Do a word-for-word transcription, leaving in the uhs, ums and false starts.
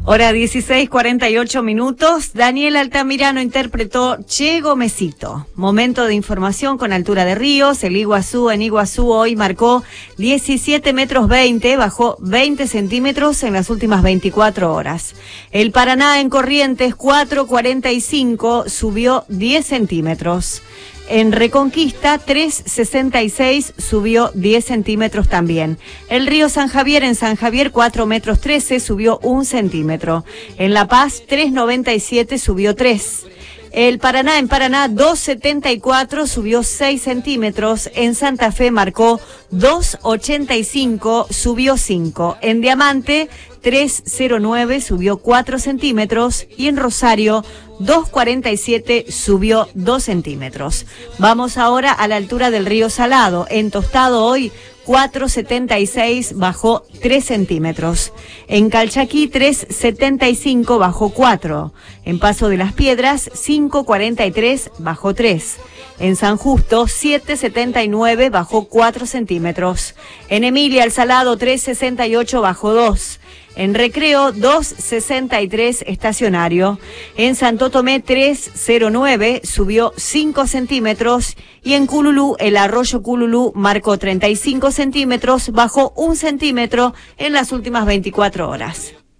Hora dieciséis, cuarenta y ocho minutos. Daniel Altamirano interpretó Che Gomecito. Momento de información con altura de ríos. El Iguazú en Iguazú hoy marcó diecisiete metros veinte, bajó veinte centímetros en las últimas veinticuatro horas. El Paraná en Corrientes cuatro cuarenta y cinco, subió diez centímetros. En Reconquista, tres sesenta y seis, subió diez centímetros también. El río San Javier en San Javier, cuatro metros trece, subió un centímetro. En La Paz, tres noventa y siete, subió tres. El Paraná en Paraná, dos setenta y cuatro, subió seis centímetros. En Santa Fe marcó dos ochenta y cinco, subió cinco. En Diamante, tres cero nueve, subió cuatro centímetros. Y en Rosario, dos cuarenta y siete, subió dos centímetros. Vamos ahora a la altura del río Salado. En Tostado hoy, cuatro setenta y seis, bajó tres centímetros. En Calchaquí, tres setenta y cinco, bajó cuatro. En Paso de las Piedras, cinco cuarenta y tres, bajó tres. En San Justo, siete setenta y nueve, bajó cuatro centímetros. En Emilia, El Salado, tres sesenta y ocho, bajó dos. En Recreo, dos sesenta y tres, estacionario. En Santo Tomé, tres cero nueve, subió cinco centímetros. Y en Cululú, el arroyo Cululú marcó treinta y cinco centímetros, bajó un centímetro en las últimas veinticuatro horas.